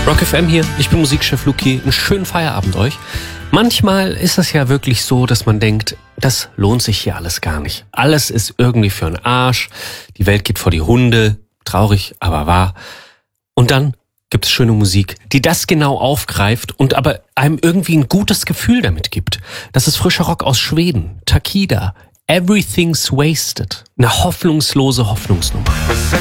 Rock FM hier, ich bin Musikchef Luki, einen schönen Feierabend euch. Manchmal ist es ja wirklich so, dass man denkt, das lohnt sich hier alles gar nicht. Alles ist irgendwie für den Arsch, die Welt geht vor die Hunde, traurig, aber wahr. Und dann gibt es schöne Musik, die das genau aufgreift und aber einem irgendwie ein gutes Gefühl damit gibt. Das ist frischer Rock aus Schweden, Takida, Everything's Wasted, eine hoffnungslose Hoffnungsnummer.